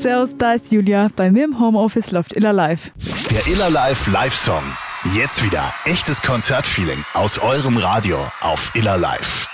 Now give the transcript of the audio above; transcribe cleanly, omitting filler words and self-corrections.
Servus, da ist Julia. Bei mir im Homeoffice läuft Iller Live. Der Iller Live Live-Song. Jetzt wieder echtes Konzertfeeling aus eurem Radio auf Iller Live.